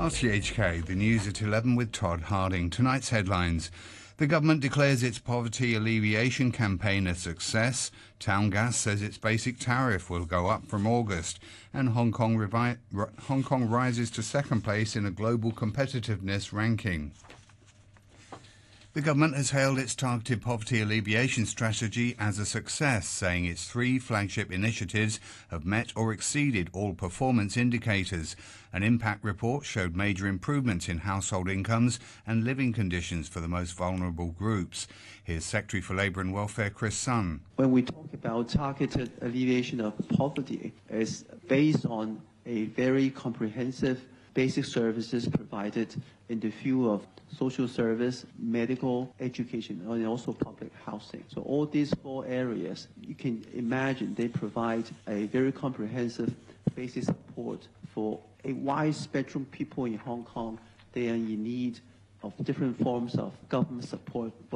RTHK, the news at 11 with Todd Harding. Tonight's headlines. The government declares its poverty alleviation campaign a success. Town Gas says its basic tariff will go up from August. And Hong Kong rises to second place in a global competitiveness ranking. The government has hailed its targeted poverty alleviation strategy as a success, saying its 3 flagship initiatives have met or exceeded all performance indicators. An impact report showed major improvements in household incomes and living conditions for the most vulnerable groups. Here's Secretary for Labour and Welfare, Chris Sun. When we talk about targeted alleviation of poverty, it's based on a very comprehensive basic services provided in the field of social service, medical, education, and also public housing. So all these 4 areas, you can imagine they provide a very comprehensive basic support for a wide spectrum of people in Hong Kong. They are in need of different forms of government support.